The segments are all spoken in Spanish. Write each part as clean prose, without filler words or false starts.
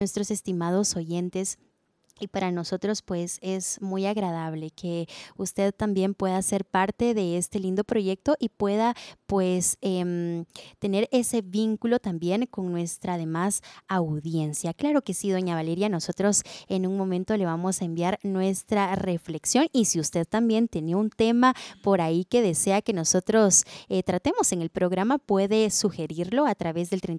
nuestros estimados oyentes. Y para nosotros pues es muy agradable que usted también pueda ser parte de este lindo proyecto y pueda pues tener ese vínculo también con nuestra demás audiencia. Claro que sí, doña Valeria, nosotros en un momento le vamos a enviar nuestra reflexión y si usted también tiene un tema por ahí que desea que nosotros tratemos en el programa, puede sugerirlo a través del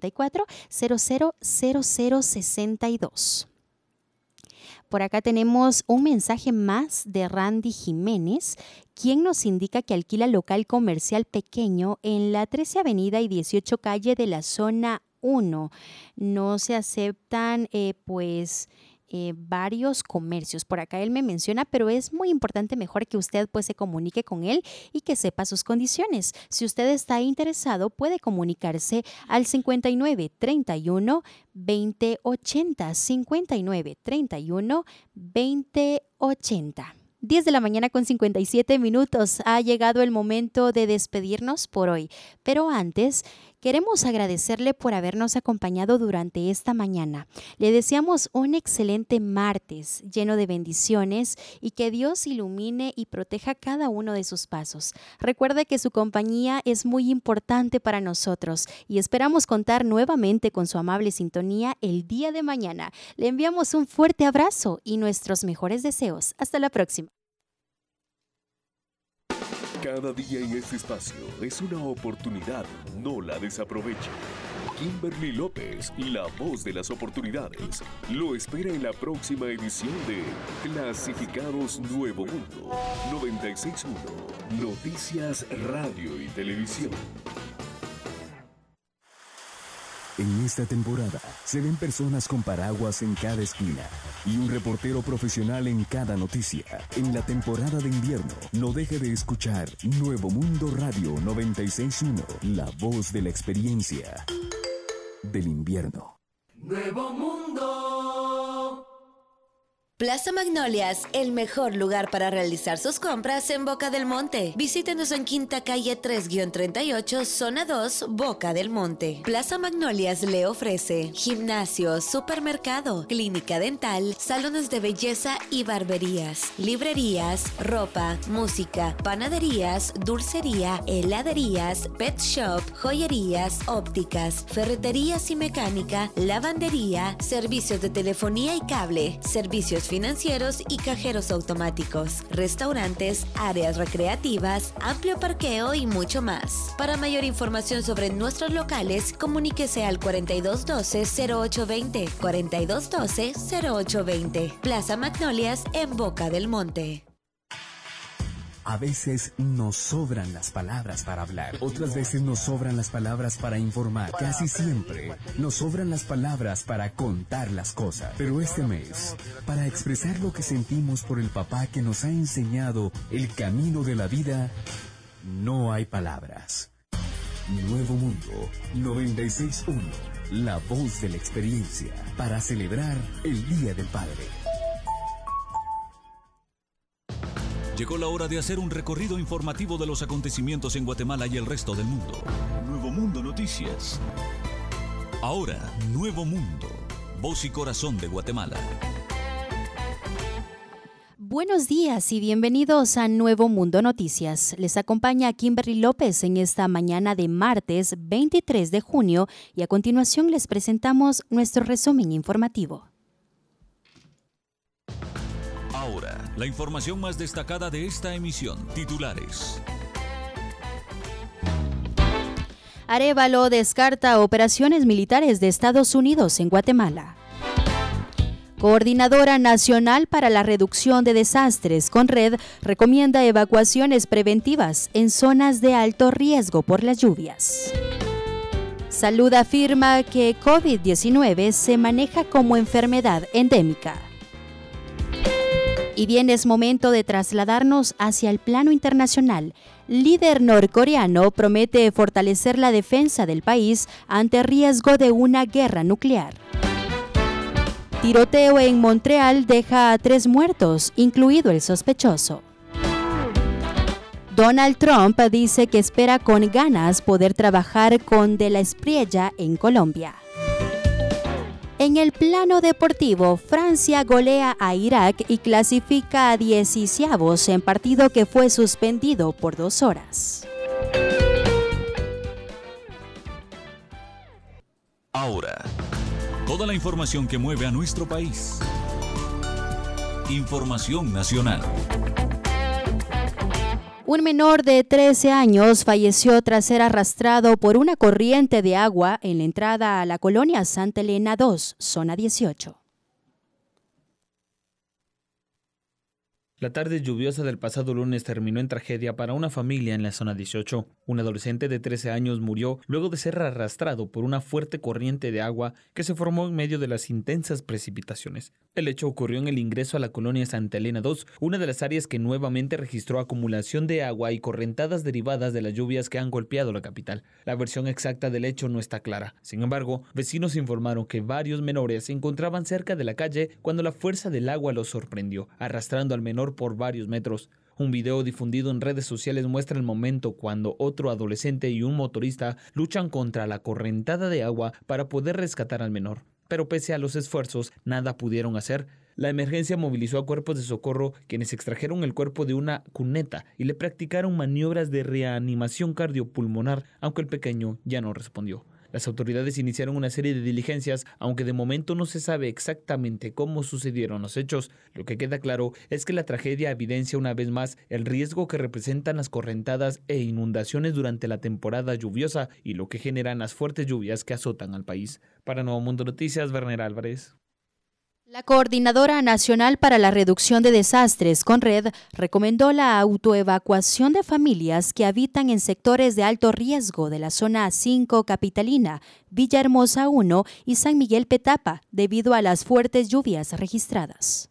34000062. Por acá tenemos un mensaje más de Randy Jiménez, quien nos indica que alquila local comercial pequeño en la 13 Avenida y 18 Calle de la Zona 1. No se aceptan varios comercios. Por acá él me menciona, pero es muy importante mejor que usted pues se comunique con él y que sepa sus condiciones. Si usted está interesado, puede comunicarse al 59 31 20 80, 59 31 20 80. 10 de la mañana con 57 minutos. Ha llegado el momento de despedirnos por hoy. Pero antes, queremos agradecerle por habernos acompañado durante esta mañana. Le deseamos un excelente martes lleno de bendiciones y que Dios ilumine y proteja cada uno de sus pasos. Recuerde que su compañía es muy importante para nosotros y esperamos contar nuevamente con su amable sintonía el día de mañana. Le enviamos un fuerte abrazo y nuestros mejores deseos. Hasta la próxima. Cada día en este espacio es una oportunidad, no la desaproveche. Kimberly López, la voz de las oportunidades, lo espera en la próxima edición de Clasificados Nuevo Mundo 96.1, Noticias Radio y Televisión. En esta temporada se ven personas con paraguas en cada esquina y un reportero profesional en cada noticia. En la temporada de invierno, no deje de escuchar Nuevo Mundo Radio 96.1, la voz de la experiencia del invierno. Nuevo Mundo. Plaza Magnolias, el mejor lugar para realizar sus compras en Boca del Monte. Visítenos en Quinta Calle 3-38, Zona 2, Boca del Monte. Plaza Magnolias le ofrece gimnasio, supermercado, clínica dental, salones de belleza y barberías, librerías, ropa, música, panaderías, dulcería, heladerías, pet shop, joyerías, ópticas, ferreterías y mecánica, lavandería, servicios de telefonía y cable, servicios financieros y cajeros automáticos, restaurantes, áreas recreativas, amplio parqueo y mucho más. Para mayor información sobre nuestros locales, comuníquese al 4212-0820, 4212-0820. Plaza Magnolias en Boca del Monte. A veces nos sobran las palabras para hablar, otras veces nos sobran las palabras para informar, casi siempre nos sobran las palabras para contar las cosas. Pero este mes, para expresar lo que sentimos por el papá que nos ha enseñado el camino de la vida, no hay palabras. Nuevo Mundo 96.1, la voz de la experiencia, para celebrar el Día del Padre. Llegó la hora de hacer un recorrido informativo de los acontecimientos en Guatemala y el resto del mundo. Nuevo Mundo Noticias. Ahora, Nuevo Mundo, voz y corazón de Guatemala. Buenos días y bienvenidos a Nuevo Mundo Noticias. Les acompaña Kimberly López en esta mañana de martes 23 de junio y a continuación les presentamos nuestro resumen informativo. Ahora, la información más destacada de esta emisión. Titulares. Arévalo descarta operaciones militares de Estados Unidos en Guatemala. Coordinadora Nacional para la Reducción de Desastres, CONRED, recomienda evacuaciones preventivas en zonas de alto riesgo por las lluvias. Salud afirma que COVID-19 se maneja como enfermedad endémica. Y bien, es momento de trasladarnos hacia el plano internacional. Líder norcoreano promete fortalecer la defensa del país ante riesgo de una guerra nuclear. Tiroteo en Montreal deja a 3 muertos, incluido el sospechoso. Donald Trump dice que espera con ganas poder trabajar con De la Espriella en Colombia. En el plano deportivo, Francia golea a Irak y clasifica a 16avos en partido que fue suspendido por 2 horas. Ahora, toda la información que mueve a nuestro país. Información nacional. Un menor de 13 años falleció tras ser arrastrado por una corriente de agua en la entrada a la colonia Santa Elena 2, zona 18. La tarde lluviosa del pasado lunes terminó en tragedia para una familia en la zona 18. Un adolescente de 13 años murió luego de ser arrastrado por una fuerte corriente de agua que se formó en medio de las intensas precipitaciones. El hecho ocurrió en el ingreso a la colonia Santa Elena 2, una de las áreas que nuevamente registró acumulación de agua y correntadas derivadas de las lluvias que han golpeado la capital. La versión exacta del hecho no está clara. Sin embargo, vecinos informaron que varios menores se encontraban cerca de la calle cuando la fuerza del agua los sorprendió, arrastrando al menor por varios metros. Un video difundido en redes sociales muestra el momento cuando otro adolescente y un motorista luchan contra la correntada de agua para poder rescatar al menor. Pero pese a los esfuerzos, nada pudieron hacer. La emergencia movilizó a cuerpos de socorro, quienes extrajeron el cuerpo de una cuneta y le practicaron maniobras de reanimación cardiopulmonar, aunque el pequeño ya no respondió. Las autoridades iniciaron una serie de diligencias, aunque de momento no se sabe exactamente cómo sucedieron los hechos. Lo que queda claro es que la tragedia evidencia una vez más el riesgo que representan las correntadas e inundaciones durante la temporada lluviosa y lo que generan las fuertes lluvias que azotan al país. Para Nuevo Mundo Noticias, Werner Álvarez. La Coordinadora Nacional para la Reducción de Desastres, CONRED, recomendó la autoevacuación de familias que habitan en sectores de alto riesgo de la zona 5 capitalina, Villahermosa 1 y San Miguel Petapa, debido a las fuertes lluvias registradas.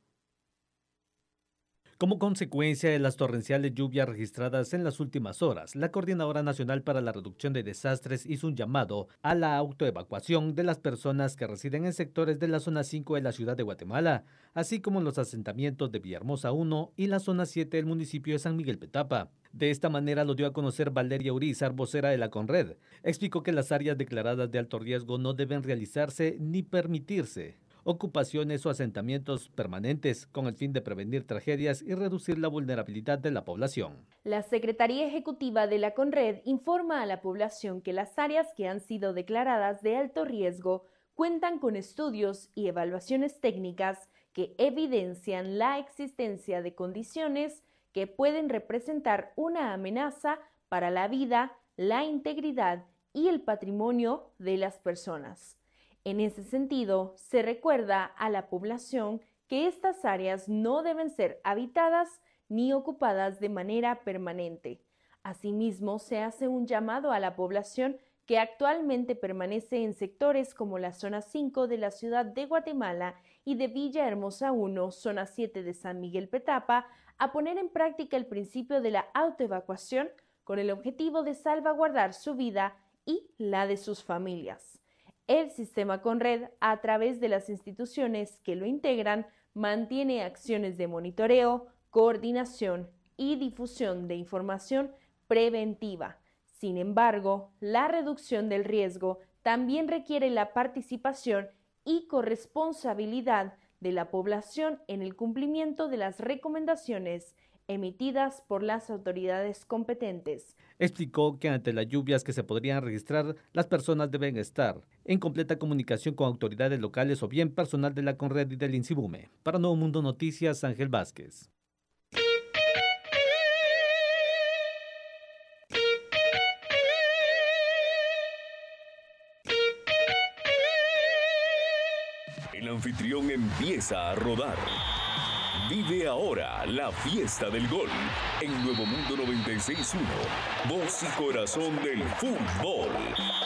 Como consecuencia de las torrenciales lluvias registradas en las últimas horas, la Coordinadora Nacional para la Reducción de Desastres hizo un llamado a la autoevacuación de las personas que residen en sectores de la zona 5 de la ciudad de Guatemala, así como en los asentamientos de Villahermosa 1 y la zona 7 del municipio de San Miguel Petapa. De esta manera lo dio a conocer Valeria Urizar, vocera de la CONRED. Explicó que las áreas declaradas de alto riesgo no deben realizarse ni permitirse ocupaciones o asentamientos permanentes con el fin de prevenir tragedias y reducir la vulnerabilidad de la población. La Secretaría Ejecutiva de la CONRED informa a la población que las áreas que han sido declaradas de alto riesgo cuentan con estudios y evaluaciones técnicas que evidencian la existencia de condiciones que pueden representar una amenaza para la vida, la integridad y el patrimonio de las personas. En ese sentido, se recuerda a la población que estas áreas no deben ser habitadas ni ocupadas de manera permanente. Asimismo, se hace un llamado a la población que actualmente permanece en sectores como la zona 5 de la ciudad de Guatemala y de Villahermosa 1, zona 7 de San Miguel Petapa, a poner en práctica el principio de la autoevacuación con el objetivo de salvaguardar su vida y la de sus familias. El sistema CONRED, a través de las instituciones que lo integran, mantiene acciones de monitoreo, coordinación y difusión de información preventiva. Sin embargo, la reducción del riesgo también requiere la participación y corresponsabilidad de la población en el cumplimiento de las recomendaciones emitidas por las autoridades competentes. Explicó que ante las lluvias que se podrían registrar, las personas deben estar en completa comunicación con autoridades locales o bien personal de la CONRED y del INSIBUME. Para Nuevo Mundo Noticias, Ángel Vázquez. El anfitrión empieza a rodar. Vive ahora la fiesta del gol en Nuevo Mundo 96.1, voz y corazón del fútbol.